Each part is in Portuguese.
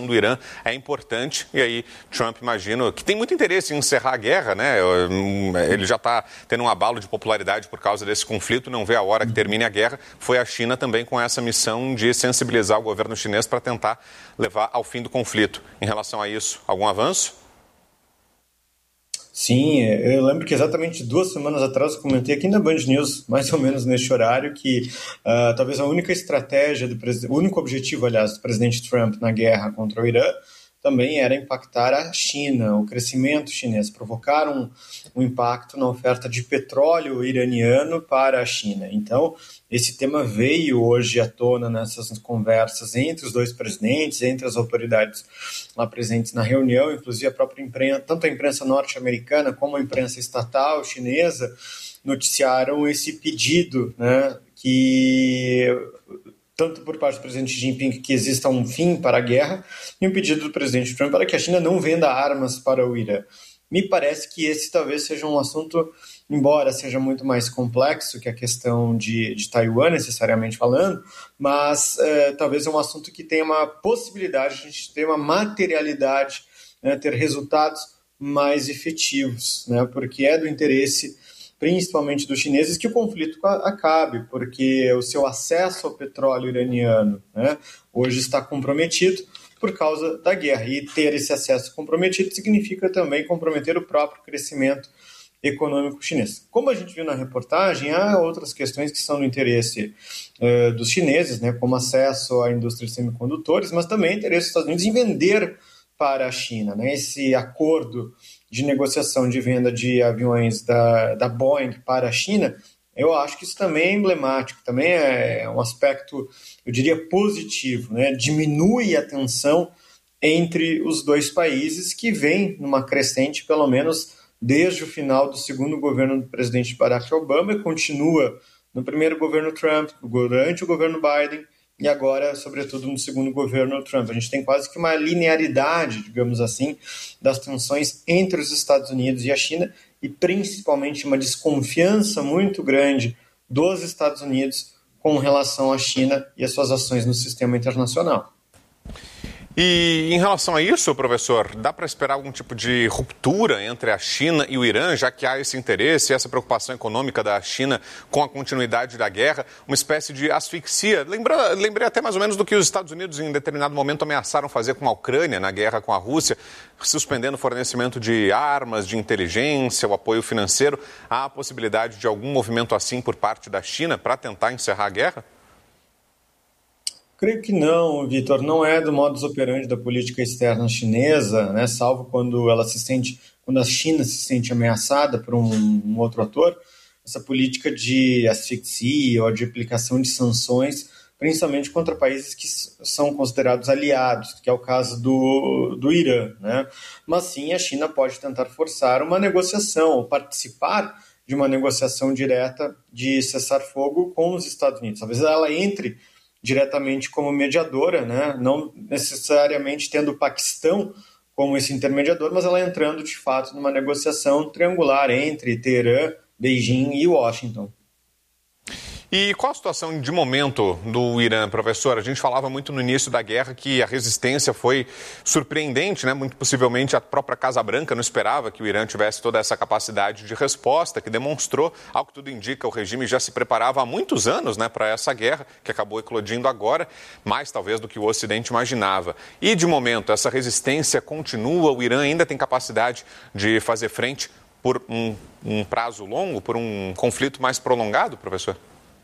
do Irã é importante. E aí Trump, imagino, que tem muito interesse em encerrar a guerra, né? Ele já está tendo um abalo de popularidade por causa desse conflito, não vê a hora que termine a guerra. Foi a China também com essa missão de sensibilizar o governo chinês para tentar levar ao fim do conflito. Em relação a isso, algum avanço? Sim, eu lembro que exatamente 2 semanas atrás eu comentei aqui na Band News, mais ou menos neste horário, que talvez a única estratégia, o único objetivo, aliás, do presidente Trump na guerra contra o Irã também era impactar a China, o crescimento chinês, provocar um impacto na oferta de petróleo iraniano para a China. Então, esse tema veio hoje à tona nessas conversas entre os dois presidentes, entre as autoridades lá presentes na reunião, inclusive a própria imprensa, tanto a imprensa norte-americana como a imprensa estatal chinesa, noticiaram esse pedido, né, que tanto por parte do presidente Xi Jinping que exista um fim para a guerra, e um pedido do presidente Trump para que a China não venda armas para o Irã. Me parece que esse talvez seja um assunto, embora seja muito mais complexo que a questão de Taiwan, necessariamente falando, mas talvez é um assunto que tenha uma possibilidade de a gente ter uma materialidade, né, ter resultados mais efetivos, né, porque é do interesse principalmente dos chineses, que o conflito acabe, porque o seu acesso ao petróleo iraniano, né, hoje está comprometido por causa da guerra. E ter esse acesso comprometido significa também comprometer o próprio crescimento econômico chinês. Como a gente viu na reportagem, há outras questões que são do interesse dos chineses, né, como acesso à indústria de semicondutores, mas também interesse dos Estados Unidos em vender para a China, né? Esse acordo de negociação de venda de aviões da Boeing para a China, eu acho que isso também é emblemático, também é um aspecto, eu diria, positivo, né? Diminui a tensão entre os dois países, que vem numa crescente, pelo menos desde o final do segundo governo do presidente Barack Obama, e continua no primeiro governo Trump, durante o governo Biden, e agora, sobretudo, no segundo governo Trump. A gente tem quase que uma linearidade, digamos assim, das tensões entre os Estados Unidos e a China, e principalmente uma desconfiança muito grande dos Estados Unidos com relação à China e as suas ações no sistema internacional. E em relação a isso, professor, dá para esperar algum tipo de ruptura entre a China e o Irã, já que há esse interesse, essa preocupação econômica da China com a continuidade da guerra, uma espécie de asfixia? Lembrei até mais ou menos do que os Estados Unidos em determinado momento ameaçaram fazer com a Ucrânia na guerra com a Rússia, suspendendo o fornecimento de armas, de inteligência, o apoio financeiro. Há a possibilidade de algum movimento assim por parte da China para tentar encerrar a guerra? Creio que não, Vitor. Não é do modus operandi da política externa chinesa, né? Salvo quando quando a China se sente ameaçada por um outro ator, essa política de asfixia ou de aplicação de sanções, principalmente contra países que são considerados aliados, que é o caso do Irã, né? Mas sim, a China pode tentar forçar uma negociação, ou participar de uma negociação direta de cessar-fogo com os Estados Unidos. Talvez ela entre diretamente como mediadora, né? Não necessariamente tendo o Paquistão como esse intermediador, mas ela entrando de fato numa negociação triangular entre Teherã, Beijing e Washington. E qual a situação de momento do Irã, professor? A gente falava muito no início da guerra que a resistência foi surpreendente, né? Muito possivelmente a própria Casa Branca não esperava que o Irã tivesse toda essa capacidade de resposta, que demonstrou, ao que tudo indica, o regime já se preparava há muitos anos, né, para essa guerra, que acabou eclodindo agora, mais talvez do que o Ocidente imaginava. E de momento, essa resistência continua, o Irã ainda tem capacidade de fazer frente por um prazo longo, por um conflito mais prolongado, professor?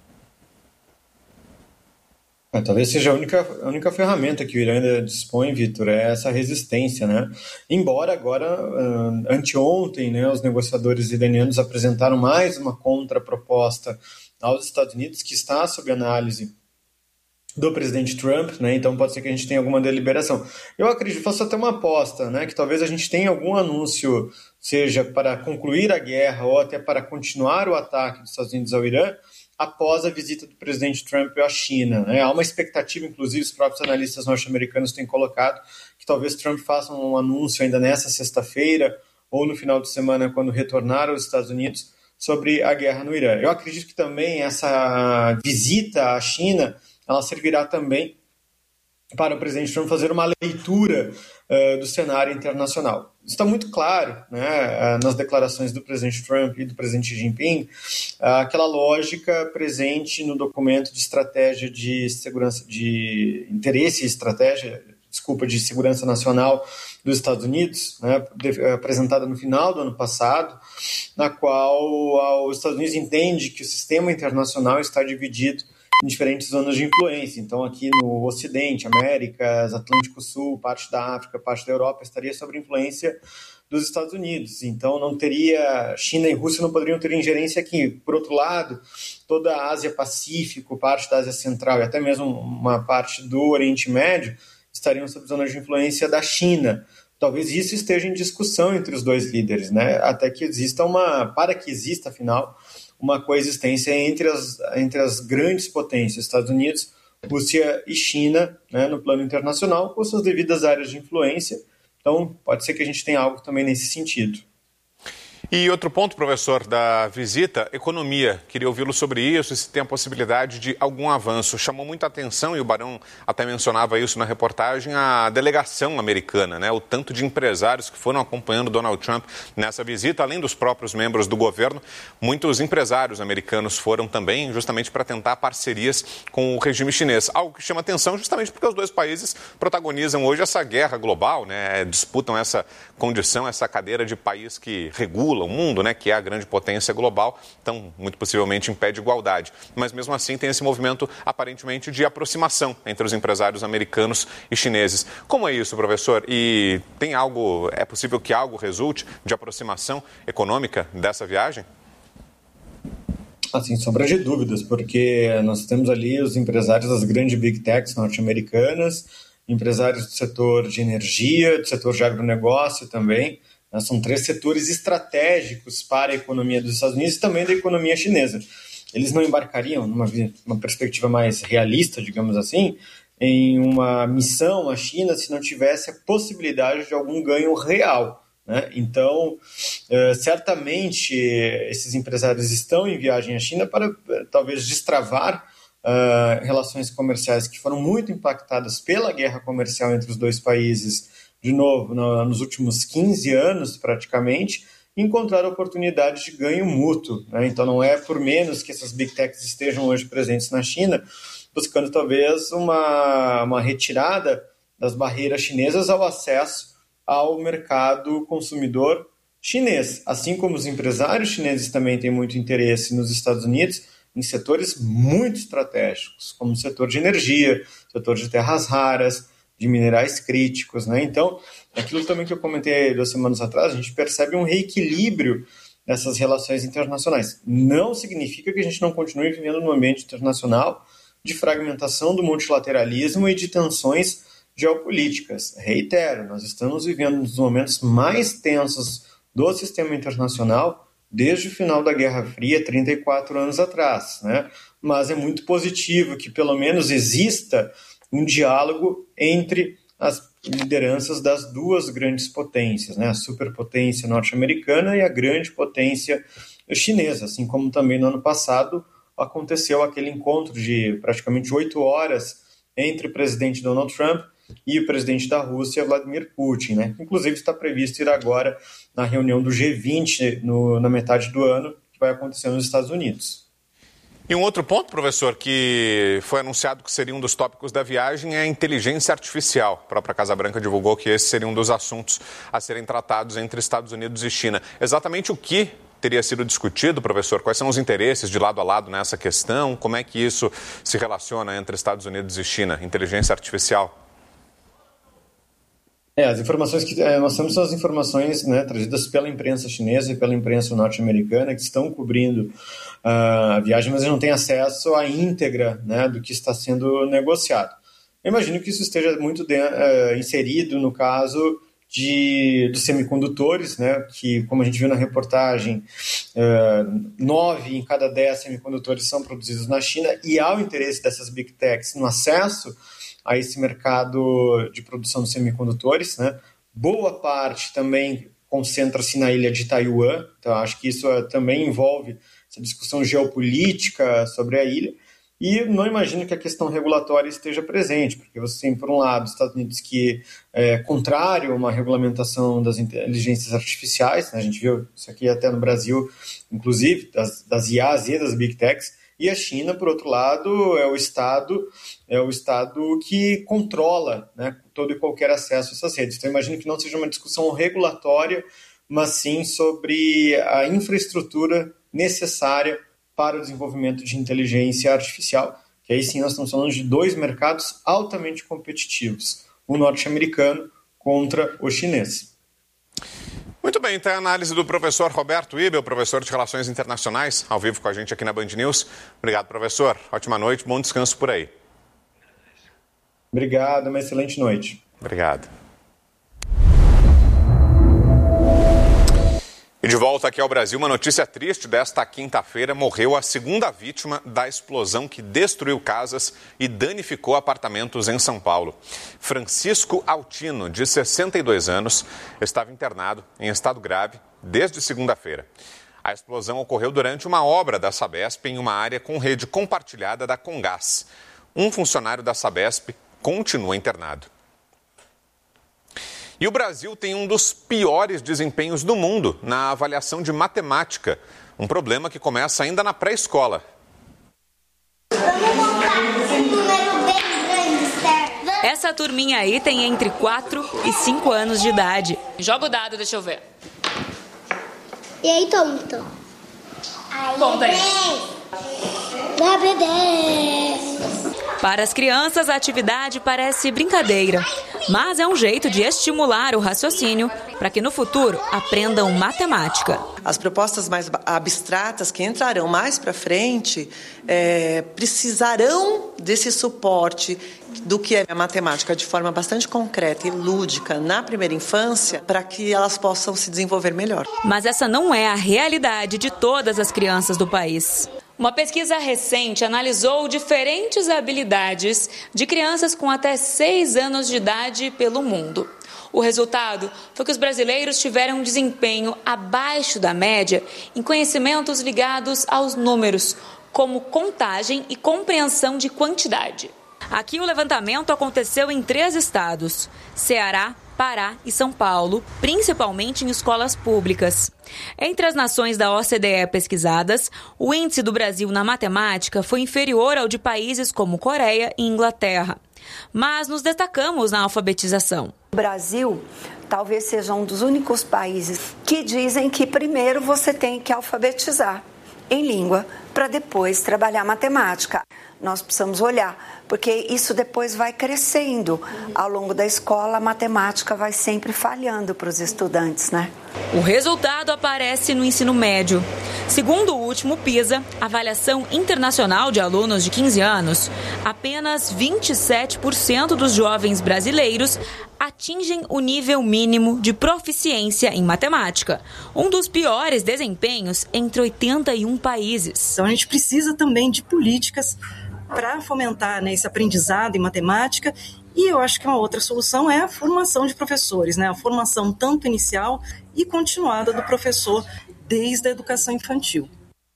Talvez seja a única ferramenta que o Irã ainda dispõe, Vitor, é essa resistência, né? Embora agora, anteontem, né, os negociadores iranianos apresentaram mais uma contraproposta aos Estados Unidos, que está sob análise do presidente Trump, né? Então pode ser que a gente tenha alguma deliberação. Eu acredito, faço até uma aposta, né, que talvez a gente tenha algum anúncio, seja para concluir a guerra ou até para continuar o ataque dos Estados Unidos ao Irã, após a visita do presidente Trump à China, né? Há uma expectativa, inclusive os próprios analistas norte-americanos têm colocado, que talvez Trump faça um anúncio ainda nessa sexta-feira ou no final de semana, quando retornar aos Estados Unidos, sobre a guerra no Irã. Eu acredito que também essa visita à China, ela servirá também para o presidente Trump fazer uma leitura do cenário internacional. Está muito claro, né, nas declarações do presidente Trump e do presidente Xi Jinping, aquela lógica presente no documento de estratégia de segurança, de interesse e estratégia, de segurança nacional dos Estados Unidos, né, apresentada no final do ano passado, na qual os Estados Unidos entende que o sistema internacional está dividido em diferentes zonas de influência. Então, aqui no Ocidente, Américas, Atlântico Sul, parte da África, parte da Europa, estaria sob influência dos Estados Unidos. Então, não teria... China e Rússia não poderiam ter ingerência aqui. Por outro lado, toda a Ásia-Pacífico, parte da Ásia Central e até mesmo uma parte do Oriente Médio estariam sob zonas de influência da China. Talvez isso esteja em discussão entre os dois líderes, né? Até que exista para que exista, afinal, uma coexistência entre as grandes potências, Estados Unidos, Rússia e China, né, no plano internacional, com suas devidas áreas de influência. Então, pode ser que a gente tenha algo também nesse sentido. E outro ponto, professor, da visita, economia. Queria ouvi-lo sobre isso e se tem a possibilidade de algum avanço. Chamou muita atenção, e o Barão até mencionava isso na reportagem, a delegação americana, né? O tanto de empresários que foram acompanhando Donald Trump nessa visita, além dos próprios membros do governo. Muitos empresários americanos foram também, justamente para tentar parcerias com o regime chinês. Algo que chama atenção justamente porque os dois países protagonizam hoje essa guerra global, né? Disputam essa condição, essa cadeira de país que regula o mundo, né, que é a grande potência global, então muito possivelmente impede igualdade. Mas mesmo assim tem esse movimento aparentemente de aproximação entre os empresários americanos e chineses. Como é isso, professor? E é possível que algo resulte de aproximação econômica dessa viagem? Sem sombra de dúvidas, porque nós temos ali os empresários das grandes big techs norte-americanas, empresários do setor de energia, do setor de agronegócio também. São 3 setores estratégicos para a economia dos Estados Unidos e também da economia chinesa. Eles não embarcariam, numa perspectiva mais realista, digamos assim, em uma missão à China se não tivesse a possibilidade de algum ganho real, né? Então, certamente, esses empresários estão em viagem à China para talvez destravar relações comerciais que foram muito impactadas pela guerra comercial entre os dois países, de novo, nos últimos 15 anos, praticamente, encontrar oportunidades de ganho mútuo, né? Então, não é por menos que essas big techs estejam hoje presentes na China, buscando talvez uma retirada das barreiras chinesas ao acesso ao mercado consumidor chinês. Assim como os empresários chineses também têm muito interesse nos Estados Unidos, em setores muito estratégicos, como o setor de energia, setor de terras raras, de minerais críticos, né? Então, aquilo também que eu comentei 2 semanas atrás, a gente percebe um reequilíbrio dessas relações internacionais. Não significa que a gente não continue vivendo num ambiente internacional de fragmentação do multilateralismo e de tensões geopolíticas. Reitero, nós estamos vivendo um dos momentos mais tensos do sistema internacional desde o final da Guerra Fria, 34 anos atrás, né? Mas é muito positivo que pelo menos exista um diálogo entre as lideranças das 2 grandes potências, né? A superpotência norte-americana e a grande potência chinesa, assim como também no ano passado aconteceu aquele encontro de praticamente 8 horas entre o presidente Donald Trump e o presidente da Rússia, Vladimir Putin, né? Inclusive está previsto ir agora na reunião do G20 na metade do ano, que vai acontecer nos Estados Unidos. E um outro ponto, professor, que foi anunciado que seria um dos tópicos da viagem é a inteligência artificial. A própria Casa Branca divulgou que esse seria um dos assuntos a serem tratados entre Estados Unidos e China. Exatamente o que teria sido discutido, professor? Quais são os interesses de lado a lado nessa questão? Como é que isso se relaciona entre Estados Unidos e China? Inteligência artificial? As informações que nós temos são as informações, né, trazidas pela imprensa chinesa e pela imprensa norte-americana que estão cobrindo a viagem, mas não têm acesso à íntegra, né, do que está sendo negociado. Eu imagino que isso esteja muito inserido no caso dos semicondutores, né, que, como a gente viu na reportagem, 9 em cada 10 semicondutores são produzidos na China, e há o interesse dessas big techs no acesso a esse mercado de produção de semicondutores, né? Boa parte também concentra-se na ilha de Taiwan, então acho que isso também envolve essa discussão geopolítica sobre a ilha, E não imagino que a questão regulatória esteja presente, porque você tem, por um lado, os Estados Unidos que é contrário a uma regulamentação das inteligências artificiais, né? A gente viu isso aqui até no Brasil, inclusive, das IAs e das Big Techs, e a China, por outro lado, é o Estado que controla, né, todo e qualquer acesso a essas redes. Então, imagino que não seja uma discussão regulatória, mas sim sobre a infraestrutura necessária para o desenvolvimento de inteligência artificial, que aí sim nós estamos falando de dois mercados altamente competitivos, o norte-americano contra o chinês. Muito bem, então a análise do professor Roberto Ibel, professor de Relações Internacionais, ao vivo com a gente aqui na Band News. Obrigado, professor. Ótima noite, bom descanso por aí. Obrigado, uma excelente noite. Obrigado. E de volta aqui ao Brasil, uma notícia triste desta quinta-feira. Morreu a segunda vítima da explosão que destruiu casas e danificou apartamentos em São Paulo. Francisco Altino, de 62 anos, estava internado em estado grave desde segunda-feira. A explosão ocorreu durante uma obra da Sabesp em uma área com rede compartilhada da Comgás. Um funcionário da Sabesp continua internado. E o Brasil tem um dos piores desempenhos do mundo na avaliação de matemática, um problema que começa ainda na pré-escola. Vamos montar um número bem grande, certo? Essa turminha aí tem entre 4 e 5 anos de idade. Joga o dado, deixa eu ver. E aí, tonto? Conta aí. 10. Para as crianças, a atividade parece brincadeira, mas é um jeito de estimular o raciocínio para que no futuro aprendam matemática. As propostas mais abstratas que entrarão mais para frente precisarão desse suporte do que é a matemática de forma bastante concreta e lúdica na primeira infância para que elas possam se desenvolver melhor. Mas essa não é a realidade de todas as crianças do país. Uma pesquisa recente analisou diferentes habilidades de crianças com até 6 anos de idade pelo mundo. O resultado foi que os brasileiros tiveram um desempenho abaixo da média em conhecimentos ligados aos números, como contagem e compreensão de quantidade. Aqui o levantamento aconteceu em 3 estados: Ceará, Pará e São Paulo, principalmente em escolas públicas. Entre as nações da OCDE pesquisadas, o índice do Brasil na matemática foi inferior ao de países como Coreia e Inglaterra. Mas nos destacamos na alfabetização. O Brasil talvez seja um dos únicos países que dizem que primeiro você tem que alfabetizar em língua para depois trabalhar matemática. Nós precisamos olhar, porque isso depois vai crescendo. Ao longo da escola, a matemática vai sempre falhando para os estudantes, né? O resultado aparece no ensino médio. Segundo o último PISA, avaliação internacional de alunos de 15 anos, apenas 27% dos jovens brasileiros atingem o nível mínimo de proficiência em matemática, um dos piores desempenhos entre 81 países. Então a gente precisa também de políticas para fomentar, né, esse aprendizado em matemática, e eu acho que uma outra solução é a formação de professores, né, a formação tanto inicial e continuada do professor desde a educação infantil.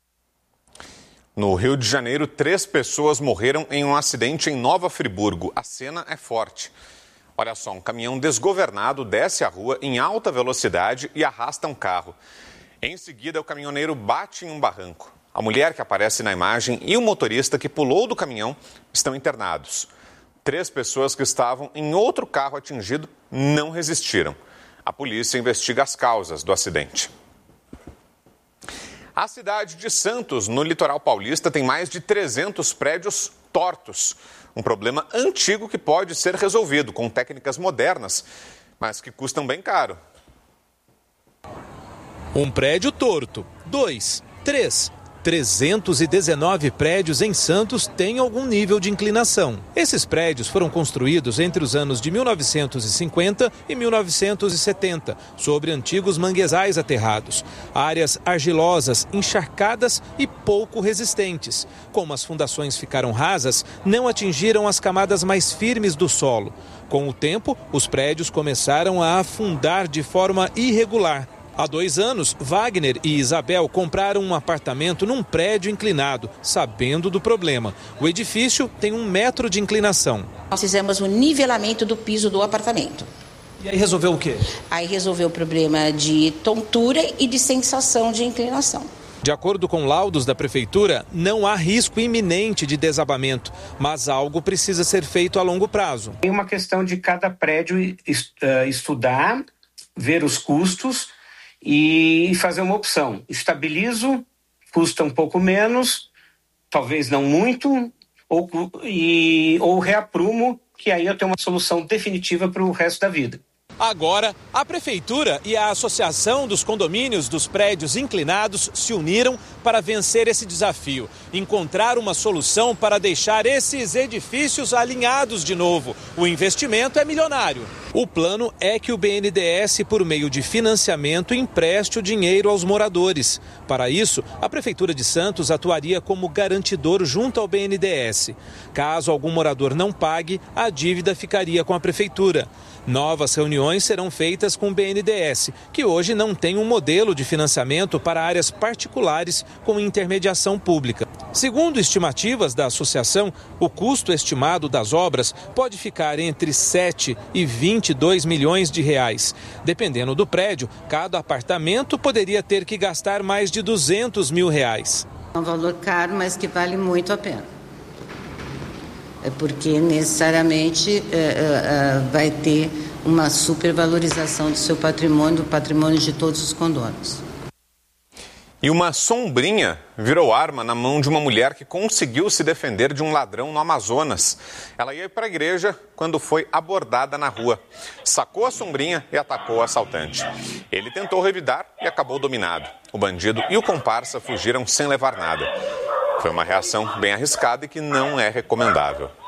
No Rio de Janeiro, 3 pessoas morreram em um acidente em Nova Friburgo. A cena é forte. Olha só, um caminhão desgovernado desce a rua em alta velocidade e arrasta um carro. Em seguida, o caminhoneiro bate em um barranco. A mulher que aparece na imagem e o motorista que pulou do caminhão estão internados. 3 pessoas que estavam em outro carro atingido não resistiram. A polícia investiga as causas do acidente. A cidade de Santos, no litoral paulista, tem mais de 300 prédios tortos. Um problema antigo que pode ser resolvido com técnicas modernas, mas que custam bem caro. Um prédio torto, 2, 3... 319 prédios em Santos têm algum nível de inclinação. Esses prédios foram construídos entre os anos de 1950 e 1970, sobre antigos manguezais aterrados, áreas argilosas, encharcadas e pouco resistentes. Como as fundações ficaram rasas, não atingiram as camadas mais firmes do solo. Com o tempo, os prédios começaram a afundar de forma irregular. Há 2 anos, Wagner e Isabel compraram um apartamento num prédio inclinado, sabendo do problema. O edifício tem 1 metro de inclinação. Nós fizemos o nivelamento do piso do apartamento. E aí resolveu o quê? Aí resolveu o problema de tontura e de sensação de inclinação. De acordo com laudos da prefeitura, não há risco iminente de desabamento, mas algo precisa ser feito a longo prazo. É uma questão de cada prédio estudar, ver os custos e fazer uma opção. Estabilizo, custa um pouco menos, talvez não muito, ou reaprumo, que aí eu tenho uma solução definitiva para o resto da vida. Agora, a Prefeitura e a Associação dos Condomínios dos Prédios Inclinados se uniram para vencer esse desafio. Encontrar uma solução para deixar esses edifícios alinhados de novo. O investimento é milionário. O plano é que o BNDES, por meio de financiamento, empreste o dinheiro aos moradores. Para isso, a Prefeitura de Santos atuaria como garantidor junto ao BNDES. Caso algum morador não pague, a dívida ficaria com a Prefeitura. Novas reuniões serão feitas com o BNDES, que hoje não tem um modelo de financiamento para áreas particulares com intermediação pública. Segundo estimativas da associação, o custo estimado das obras pode ficar entre 7 e 22 milhões de reais. Dependendo do prédio, cada apartamento poderia ter que gastar mais de 200 mil reais. É um valor caro, mas que vale muito a pena. Porque necessariamente vai ter uma supervalorização do seu patrimônio, do patrimônio de todos os condôminos. E uma sombrinha virou arma na mão de uma mulher que conseguiu se defender de um ladrão no Amazonas. Ela ia para a igreja quando foi abordada na rua. Sacou a sombrinha e atacou o assaltante. Ele tentou revidar e acabou dominado. O bandido e o comparsa fugiram sem levar nada. Foi uma reação bem arriscada e que não é recomendável.